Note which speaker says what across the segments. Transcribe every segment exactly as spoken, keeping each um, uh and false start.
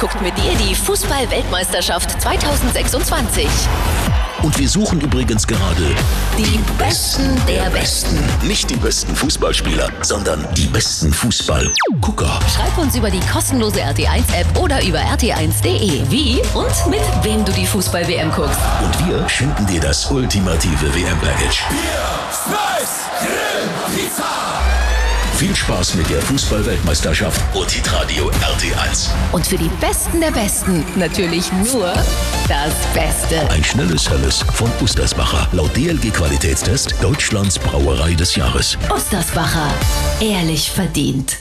Speaker 1: guckt mit dir die Fußball-Weltmeisterschaft zwanzig sechsundzwanzig.
Speaker 2: Und wir suchen übrigens gerade
Speaker 1: Die Besten der Besten.
Speaker 2: nicht die besten Fußballspieler, sondern die besten Fußballgucker.
Speaker 1: Schreib uns über die kostenlose R T eins App oder über r t eins punkt de, wie und mit wem du die Fußball-W M guckst.
Speaker 2: Und wir schenken dir das ultimative W M-Package. Viel Spaß mit der Fußball-Weltmeisterschaft und Hitradio R T eins.
Speaker 1: Und für die Besten der Besten natürlich nur das Beste.
Speaker 2: Ein schnelles Helles von Ostersbacher. Laut D L G-Qualitätstest Deutschlands Brauerei des Jahres.
Speaker 1: Ostersbacher. Ehrlich verdient.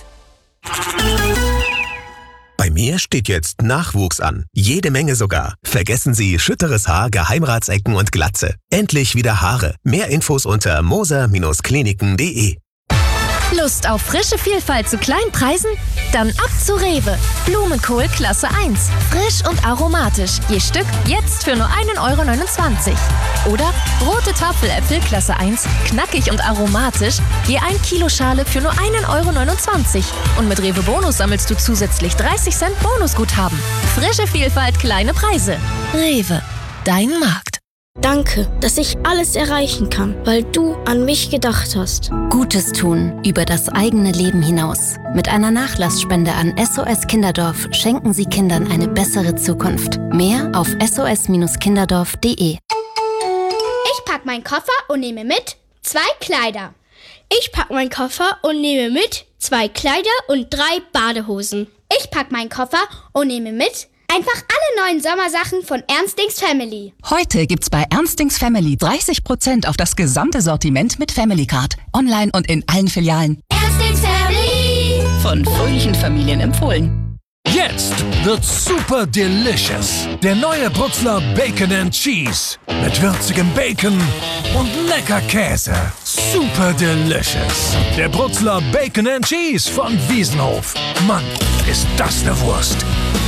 Speaker 3: Bei mir steht jetzt Nachwuchs an. Jede Menge sogar. Vergessen Sie schütteres Haar, Geheimratsecken und Glatze. Endlich wieder Haare. Mehr Infos unter moser Kliniken punkt de.
Speaker 4: Lust auf frische Vielfalt zu kleinen Preisen? Dann ab zu Rewe. Blumenkohl Klasse eins. Frisch und aromatisch. Je Stück jetzt für nur ein Euro neunundzwanzig. Oder rote Tafeläpfel Klasse eins. Knackig und aromatisch. Je ein Kilo Schale für nur ein Euro neunundzwanzig. Und mit Rewe Bonus sammelst du zusätzlich dreißig Cent Bonusguthaben. Frische Vielfalt, kleine Preise. Rewe. Dein Markt.
Speaker 5: Danke, dass ich alles erreichen kann, weil du an mich gedacht hast.
Speaker 6: Gutes tun über das eigene Leben hinaus. Mit einer Nachlassspende an S O S Kinderdorf schenken Sie Kindern eine bessere Zukunft. Mehr auf s o s kinderdorf punkt de.
Speaker 7: Ich pack meinen Koffer und nehme mit zwei Kleider. Ich pack meinen Koffer und nehme mit zwei Kleider und drei Badehosen. Ich pack meinen Koffer und nehme mit einfach alle neuen Sommersachen von Ernstings Family.
Speaker 8: Heute gibt's bei Ernstings Family dreißig Prozent auf das gesamte Sortiment mit Family Card. Online und in allen Filialen.
Speaker 7: Ernstings Family.
Speaker 8: Von fröhlichen Familien empfohlen.
Speaker 9: Jetzt wird's super delicious. Der neue Brutzler Bacon and Cheese. Mit würzigem Bacon und lecker Käse. Super delicious. Der Brutzler Bacon and Cheese von Wiesenhof. Mann, ist das eine Wurst.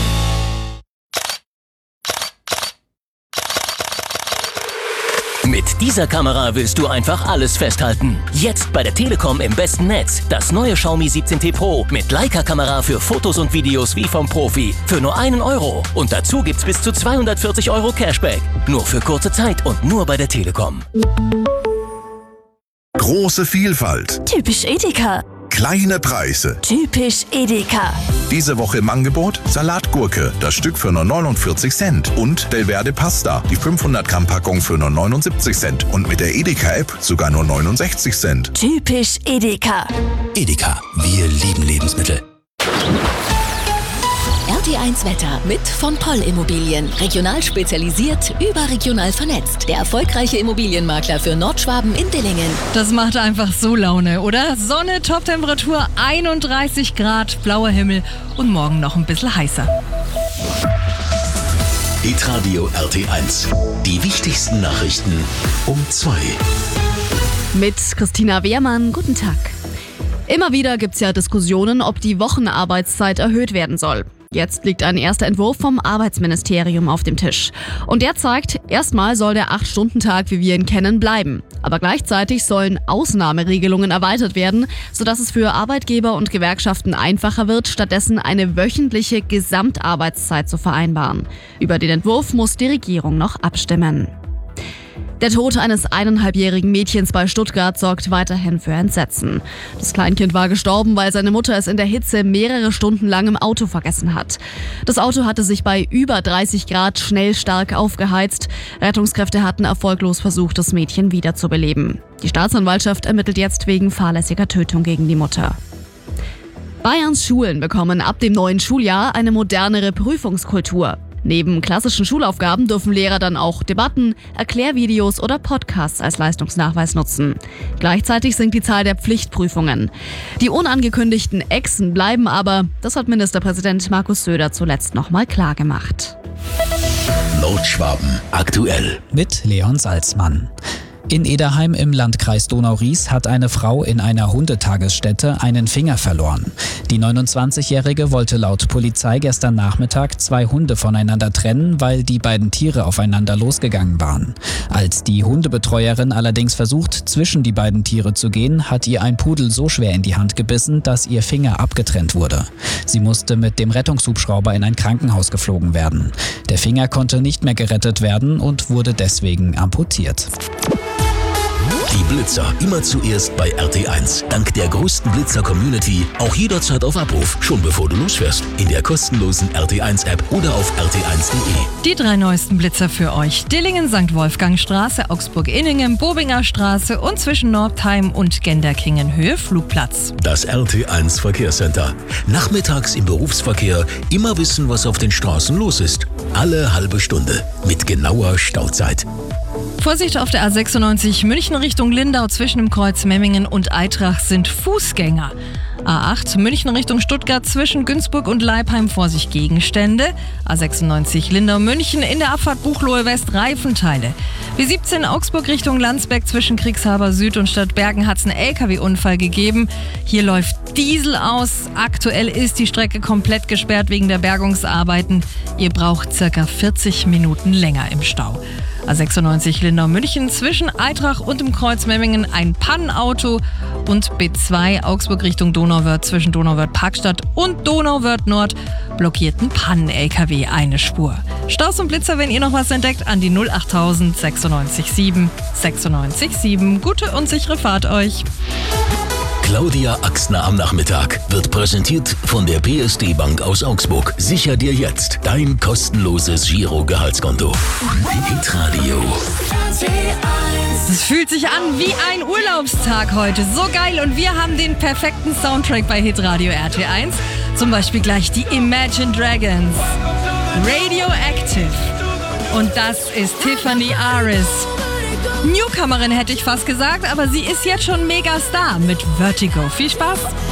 Speaker 10: Mit dieser Kamera willst du einfach alles festhalten. Jetzt bei der Telekom im besten Netz. Das neue Xiaomi siebzehn T Pro mit Leica-Kamera für Fotos und Videos wie vom Profi. Für nur einen Euro. Und dazu gibt's bis zu zweihundertvierzig Euro Cashback. Nur für kurze Zeit und nur bei der Telekom.
Speaker 11: Große Vielfalt.
Speaker 4: Typisch Edeka.
Speaker 11: Kleine Preise.
Speaker 4: Typisch Edeka.
Speaker 11: Diese Woche im Angebot Salatgurke, das Stück für nur neunundvierzig Cent. Und Delverde Pasta, die fünfhundert Gramm Packung für nur neunundsiebzig Cent. Und mit der Edeka-App sogar nur neunundsechzig Cent.
Speaker 4: Typisch Edeka.
Speaker 2: Edeka, wir lieben Lebensmittel.
Speaker 1: R T eins Wetter mit von Poll Immobilien. Regional spezialisiert, überregional vernetzt. Der erfolgreiche Immobilienmakler für Nordschwaben in Dillingen.
Speaker 12: Das macht einfach so Laune, oder? Sonne, Toptemperatur einunddreißig Grad, blauer Himmel und morgen noch ein bisschen heißer.
Speaker 2: Hitradio R T eins. Die wichtigsten Nachrichten um zwei.
Speaker 13: Mit Christina Wehrmann, guten Tag. Immer wieder gibt es ja Diskussionen, ob die Wochenarbeitszeit erhöht werden soll. Jetzt liegt ein erster Entwurf vom Arbeitsministerium auf dem Tisch. Und der zeigt, erstmal soll der acht Stunden Tag, wie wir ihn kennen, bleiben. Aber gleichzeitig sollen Ausnahmeregelungen erweitert werden, sodass es für Arbeitgeber und Gewerkschaften einfacher wird, stattdessen eine wöchentliche Gesamtarbeitszeit zu vereinbaren. Über den Entwurf muss die Regierung noch abstimmen. Der Tod eines eineinhalbjährigen Mädchens bei Stuttgart sorgt weiterhin für Entsetzen. Das Kleinkind war gestorben, weil seine Mutter es in der Hitze mehrere Stunden lang im Auto vergessen hat. Das Auto hatte sich bei über dreißig Grad schnell stark aufgeheizt. Rettungskräfte hatten erfolglos versucht, das Mädchen wiederzubeleben. Die Staatsanwaltschaft ermittelt jetzt wegen fahrlässiger Tötung gegen die Mutter. Bayerns Schulen bekommen ab dem neuen Schuljahr eine modernere Prüfungskultur. Neben klassischen Schulaufgaben dürfen Lehrer dann auch Debatten, Erklärvideos oder Podcasts als Leistungsnachweis nutzen. Gleichzeitig sinkt die Zahl der Pflichtprüfungen. Die unangekündigten Exen bleiben aber, das hat Ministerpräsident Markus Söder zuletzt nochmal klargemacht.
Speaker 2: Nordschwaben aktuell.
Speaker 14: Mit Leon Salzmann. In Ederheim im Landkreis Donau-Ries hat eine Frau in einer Hundetagesstätte einen Finger verloren. Die neunundzwanzigjährige wollte laut Polizei gestern Nachmittag zwei Hunde voneinander trennen, weil die beiden Tiere aufeinander losgegangen waren. Als die Hundebetreuerin allerdings versucht, zwischen die beiden Tiere zu gehen, hat ihr ein Pudel so schwer in die Hand gebissen, dass ihr Finger abgetrennt wurde. Sie musste mit dem Rettungshubschrauber in ein Krankenhaus geflogen werden. Der Finger konnte nicht mehr gerettet werden und wurde deswegen amputiert.
Speaker 2: Die Blitzer immer zuerst bei R T eins. Dank der größten Blitzer-Community auch jederzeit auf Abruf, schon bevor du losfährst. In der kostenlosen R T eins App oder auf r t eins punkt de.
Speaker 12: Die drei neuesten Blitzer für euch. Dillingen, Sankt Wolfgangstraße, Augsburg-Inningen, Bobinger Straße und zwischen Nordheim und Genderkingen Höhe Flugplatz.
Speaker 2: Das R T eins Verkehrscenter. Nachmittags im Berufsverkehr immer wissen, was auf den Straßen los ist. Alle halbe Stunde mit genauer Stauzeit.
Speaker 12: Vorsicht auf der A sechsundneunzig München Richtung Lindau zwischen dem Kreuz Memmingen und Eitrach sind Fußgänger. A acht München Richtung Stuttgart zwischen Günzburg und Leipheim, Vorsicht Gegenstände. A sechsundneunzig Lindau München in der Abfahrt Buchloe West Reifenteile. B siebzehn Augsburg Richtung Landsberg zwischen Kriegshaber Süd und Stadtbergen hat es einen L K W-Unfall gegeben. Hier läuft Diesel aus. Aktuell ist die Strecke komplett gesperrt wegen der Bergungsarbeiten. Ihr braucht circa vierzig Minuten länger im Stau. A sechsundneunzig Lindau München zwischen Eitrach und dem Kreuz Memmingen ein Pannenauto und B zwei Augsburg Richtung Donauwörth zwischen Donauwörth Parkstadt und Donauwörth Nord blockierten Pannen-L K W eine Spur. Staus und Blitzer, wenn ihr noch was entdeckt, an die null achttausend sechsundneunzig sieben sechsundneunzig sieben. Gute und sichere Fahrt euch.
Speaker 2: Claudia Axner am Nachmittag wird präsentiert von der P S D Bank aus Augsburg. Sicher dir jetzt dein kostenloses Giro-Gehaltskonto. Hitradio.
Speaker 12: Es fühlt sich an wie ein Urlaubstag heute. So geil. Und wir haben den perfekten Soundtrack bei Hitradio R T eins. Zum Beispiel gleich die Imagine Dragons. Radioactive. Und das ist Tiffany Aris. Newcomerin hätte ich fast gesagt, aber sie ist jetzt schon Megastar mit Vertigo. Viel Spaß!